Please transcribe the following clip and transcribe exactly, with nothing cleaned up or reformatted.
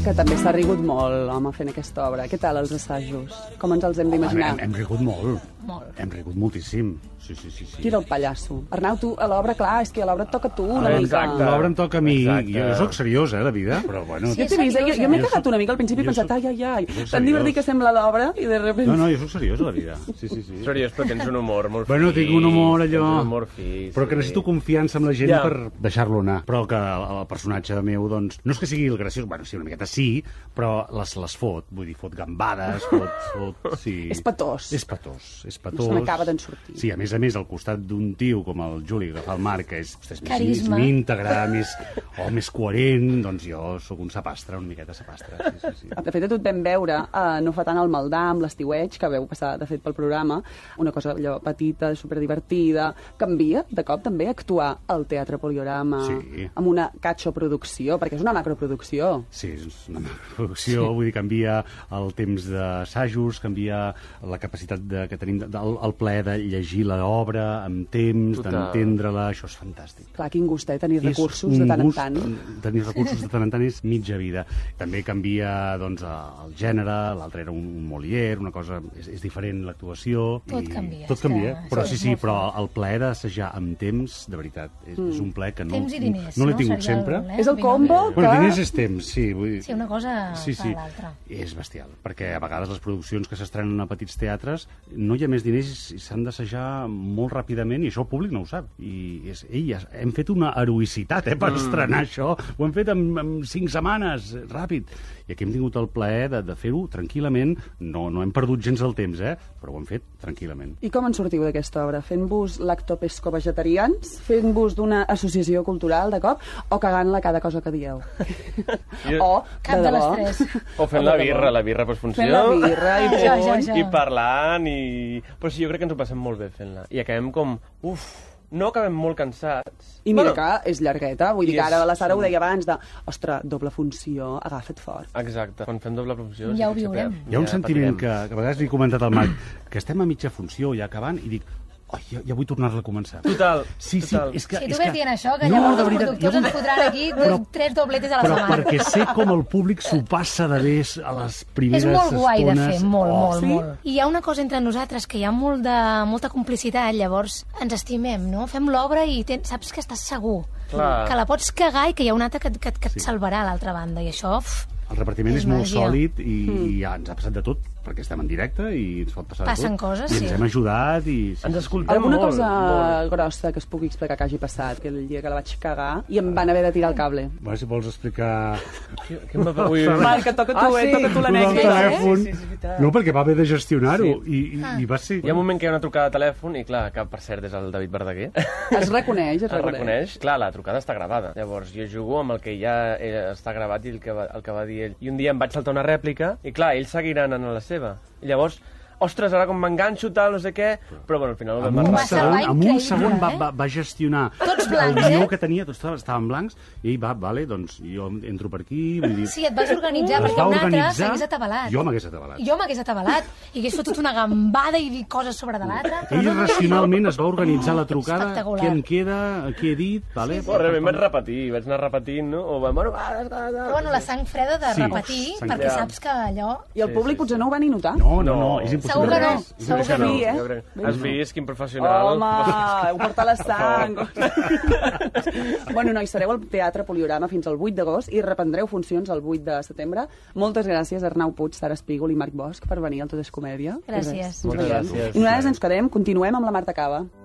Que també s'ha rigut molt, home, fent aquesta obra. Què tal, els assajos? Com ens els hem d'imaginar? Hem, hem rigut molt. Molt. Hem rigut moltíssim. Sí, sí, sí, sí. Qui era el pallasso? Arnau, tu, a l'obra, clar, és que a l'obra et toca a tu una Ah, mica. exacte. L'obra em toca a mi. Exacte. Jo soc seriós, eh, la vida. Però, bueno... Sí, jo t'he vist, eh? jo, jo m'he Jo cagat soc- una mica al principi i he jo pensat, soc- ai, ai, ai, jo soc tan divertit seriós. que sembla l'obra i de repente... No, no, jo soc seriós a la vida. Sí, sí, sí. Seriós, però tens un humor molt Bueno, fi. tinc un humor allò... Tens un humor fi, Però que sí. necessito confiança amb la gent Ja. per deixar-lo anar. Però que el, el personatge meu, doncs... No és que sigui el graciós, bueno, sí, una miqueta sí, però les, les fot. Vull dir, fot gambades, fot... fot sí. És patós. És patós, és patós. No se n'acaba d'en sortir. Sí, a més a més, al costat d'un tio com el Juli, que fa el Marc, que és, ostres, més, més Carisma. íntegre, més, o més coherent, doncs jo sóc un sapastre, una miqueta sapastre. Sí, sí, sí. De fet, a tu et vam veure, eh, no fa tant el Maldà, amb l'estiueig, que veu passar, de fet, pel programa, una cosa allò petita, superdivertida. Canvia, de cop, també, actuar al Teatre Poliorama, Sí. amb una catxoproducció, perquè és una macroproducció. Sí, és una producció, sí. Vull dir, canvia el temps d'assajos, canvia la capacitat de, que tenim, de, el, el plaer de llegir l'obra amb temps, d'entendre-la, això és fantàstic. Clar, quin gust, eh, tenir És recursos un de tant en gust, tant. Tenir recursos de tant en tant és mitja vida. També canvia, doncs, el gènere, l'altre era un, un Molière, una cosa... És, és diferent l'actuació. Tot i canvia, Tot és que canvia, però és sí, sí, molt però fort. el plaer d'assajar amb temps, de veritat, és, Mm. és un plaer que no, Temps i diners, no l'he no? tingut Seria el- sempre. eh? És el combo que... Bueno, diners és temps, sí. Vull dir... Sí, una cosa sí, fa sí. l'altra. És bestial, perquè a vegades les produccions que s'estrenen a petits teatres no hi ha més diners i s'han d'assajar molt ràpidament i això el públic no ho sap. I és, ei, ja- hem fet una heroïcitat eh, per Mm. estrenar això. Ho hem fet en, en cinc setmanes, ràpid. I aquí hem tingut el plaer de, de fer-ho tranquil·lament. No, no hem perdut gens el temps, eh, però ho hem fet tranquil·lament. I com en sortiu d'aquesta obra? Fent-vos lactopesco-vegetarians? Fent-vos d'una associació cultural, de cop? O cagant-la cada cosa que dieu? Jo- o, Cap de les debò? tres. O fent O la de debò? birra, la birra postfunció. Fent la birra i Ja, ja, punt. ja. I parlant, i... Però sí, jo crec que ens ho passem molt bé fent-la. I acabem com... Uf, no acabem molt cansats. I mira Bueno, que és llargueta, vull dir I que ara és- la Sara ho deia abans de, ostres, doble funció, agafa't fort. Exacte, quan fem doble funció... Ja ho sí que viurem. sempre- Hi ha un ja sentiment que, patirem. que a vegades li he comentat al Marc, que estem a mitja funció, ja acabant, i dic, oh, ja, ja vull tornar-la a començar. Total, Sí, sí, total. és que... Si tu és ves que... dient això, que No, llavors de els veritat, productors jo- ens fotran aquí dos, Però- tres dobletes a la Però setmana. perquè sé com el públic s'ho passa de bé a les primeres És molt guai de estones. fer, molt, Oh, molt, sí? molt. I hi ha una cosa entre nosaltres, que hi ha molt de, molta complicitat, llavors ens estimem, no? Fem l'obra i ten, saps que estàs segur, Clar. que la pots cagar i que hi ha un altre que, que, que et salvarà a l'altra banda, i això... Uf, El repartiment és, És molt màgia. sòlid i, i ja ens ha passat de tot, perquè estem en directe i ens pot passar Passen de tot. coses, I sí. ens hem ajudat i... Sí, Ens sí, escoltem Alguna molt, cosa molt. grossa que es pugui explicar que hagi passat, que el dia que la vaig cagar i em van haver de tirar el cable. sí. Bueno, si vols explicar... Què, què em va... Ui, Marc, que toca tu, Ah, eh? sí? Toca tu El l'anècdota, eh? telèfon... Sí, sí, és veritat. No, perquè va haver de gestionar-ho Sí. i, i, i va ser... Hi ha un moment que hi ha una trucada de telèfon i, clar, que per cert és el David Verdaguer. Es reconeix, es Es reconeix. reconeix. Clar, la trucada està gravada. Llavors, jo jugo amb el que ja eh, està gravat i el que, va, el que va dir ell. I un dia em vaig saltar una rèplica i, clar, ells seguiran en la seva. I llavors, ostres, ara com m'enganxo, tal, no sé què... Però, bueno, al final ho Amb vam un, Va arreglar. salvar segon, amb un increïble, segon va, eh? va, va gestionar Tots blancs, el guió eh? que tenia, tots estaven blancs, i ell va, vale, doncs jo entro per aquí... Vull dir, Sí, et vas organitzar, es perquè va un altre organitzar, s'hagués atabalat. Jo m'hagués atabalat. Jo m'hagués atabalat i hagués fotut una gambada i dir coses sobre de l'altre. Ell racionalment es va organitzar la trucada, Espectacular. què em queda, què he dit, vale? Però realment vaig repetir, vaig anar repetint, no? O va, bueno, va, va, va, Però, bueno, la sang freda de Sí. repetir, Sang perquè freda. saps que allò... I el Sí, públic sí, potser no ho va ni notar. No, no, no, és impossible. Segur que no. És Segur impossible. que no. Sí, eh? Jo crec- Has vist quin professional? Home, heu portat la sang. Bueno, nois, sereu al Teatre Poliorama fins al vuit d'agost i reprendreu funcions el vuit de setembre. Moltes gràcies, Arnau Puig, Sara Espígol i Marc Bosch, per venir al Tot és Comèdia. I Gràcies. res, ens Moltes veiem. gràcies. I nosaltres ens quedem, continuem amb la Marta Cava.